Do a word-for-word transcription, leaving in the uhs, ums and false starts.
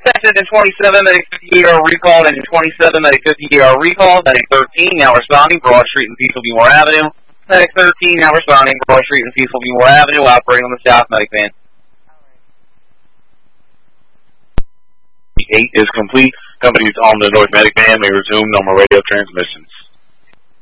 Section twenty-seven, Medic fifty-eight are recalled, and twenty-seven, Medic fifty-eight are recalled. Medic thirteen, now responding, Broad Street and Peaceful Moore Avenue. Medic thirteen, now responding, Broad Street and Peaceful Moore Avenue, operating on the South Medic van. eight is complete. Companies on the North Medic van may resume normal radio transmissions.